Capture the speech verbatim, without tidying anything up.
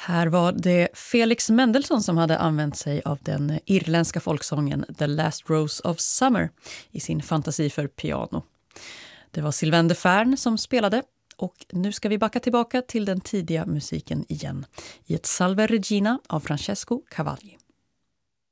Här var det Felix Mendelssohn som hade använt sig av den irländska folksången The Last Rose of Summer i sin fantasi för piano. Det var Sylvain de Fern som spelade, och nu ska vi backa tillbaka till den tidiga musiken igen i ett Salve Regina av Francesco Cavalli.